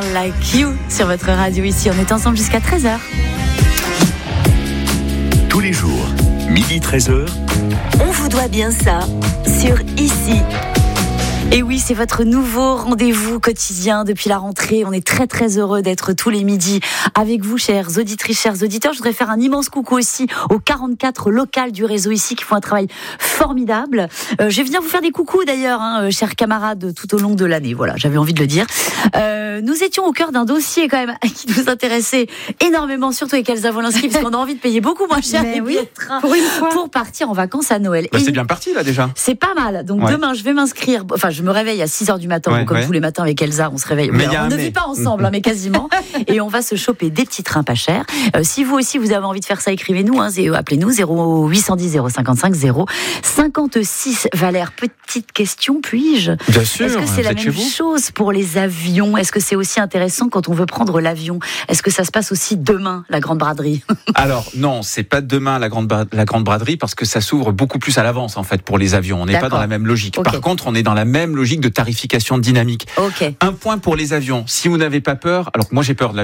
Like You sur votre radio ici. On est ensemble jusqu'à 13h. Tous les jours, midi 13h. On vous doit bien ça sur Ici. Et oui, c'est votre nouveau rendez-vous quotidien depuis la rentrée. On est très très heureux d'être tous les midis avec vous, chères auditrices, chers auditeurs. Je voudrais faire un immense coucou aussi aux 44 locales du réseau ici qui font un travail formidable. Je vais venir vous faire des coucous d'ailleurs, chers camarades, tout au long de l'année. Voilà, j'avais envie de le dire. Nous étions au cœur d'un dossier quand même qui nous intéressait énormément, surtout avec Elsa Wolinski, parce qu'on a envie de payer beaucoup moins cher les billets de train pour partir en vacances à Noël. C'est bien parti là déjà. C'est pas mal. Donc demain, je vais m'inscrire. Enfin, je me réveille à 6h du matin, comme tous les matins avec Elsa, on se réveille. On ne vit pas ensemble, mais quasiment. Et on va se choper des petits trains pas chers. Si vous aussi, vous avez envie de faire ça, écrivez-nous. Appelez-nous 0810 055 056. Valère, petite question, puis-je ? Bien sûr. Est-ce que c'est la même chose pour les avions ? Est-ce que c'est aussi intéressant quand on veut prendre l'avion ? Est-ce que ça se passe aussi demain, la grande braderie ? Alors non, c'est pas demain la grande braderie parce que ça s'ouvre beaucoup plus à l'avance en fait pour les avions. On n'est pas dans la même logique. Okay. Par contre, on est dans la même logique de tarification dynamique. Okay. Un point pour les avions. Si vous n'avez pas peur, alors moi j'ai peur de